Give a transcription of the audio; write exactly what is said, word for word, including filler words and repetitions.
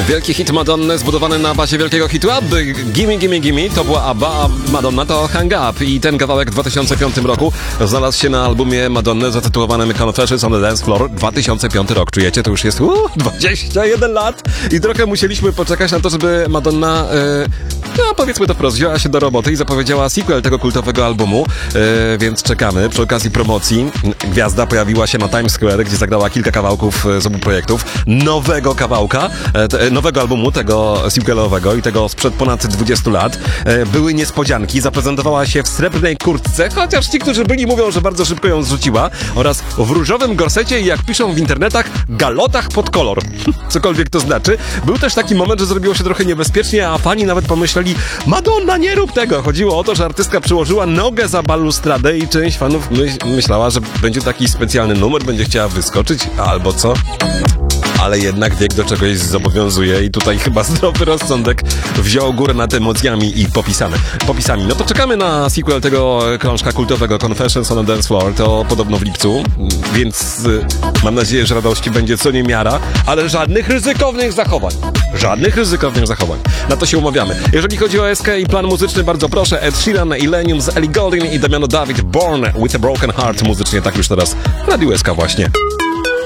Wielki hit Madonny zbudowany na bazie wielkiego hitu Abby. Gimme, gimme, gimme to była Abba, a Madonna to Hang Up. I ten kawałek w dwa tysiące piątym roku znalazł się na albumie Madonny zatytułowanym Confessions on the Dance Floor. dwa tysiące piąty rok, czujecie? To już jest uh, dwadzieścia jeden lat i trochę musieliśmy poczekać na to, żeby Madonna, yy, no powiedzmy to wprost, wzięła się do roboty i zapowiedziała sequel tego kultowego albumu, yy, więc czekamy. Przy okazji promocji gwiazda pojawiła się na Times Square, gdzie zagrała kilka kawałków z obu projektów. Nowego kawałka, te, nowego albumu, tego sequelowego i tego sprzed ponad dwudziestu lat. Były niespodzianki, zaprezentowała się w srebrnej kurtce, chociaż ci, którzy byli, mówią, że bardzo szybko ją zrzuciła, oraz w różowym gorsecie i, jak piszą w internetach, galotach pod kolor. Cokolwiek to znaczy. Był też taki moment, że zrobiło się trochę niebezpiecznie, a fani nawet pomyśleli: Madonna, nie rób tego! Chodziło o to, że artystka przyłożyła nogę za balustradę i część fanów myśl, myślała, że będzie taki specjalny numer, będzie chciała wyskoczyć, albo co? Ale jednak wiek do czegoś zobowiązuje i tutaj chyba zdrowy rozsądek wziął górę nad emocjami i popisami. popisami. No to czekamy na sequel tego krążka kultowego Confessions on the Dance Floor, to podobno w lipcu, więc y, mam nadzieję, że radości będzie co niemiara, ale żadnych ryzykownych zachowań. Żadnych ryzykownych zachowań. Na to się umawiamy. Jeżeli chodzi o S K i plan muzyczny, bardzo proszę, Ed Sheeran, Illenium z Ellie Goulding i Damiano David, Born with a Broken Heart. Muzycznie tak już teraz w Radiu S K właśnie.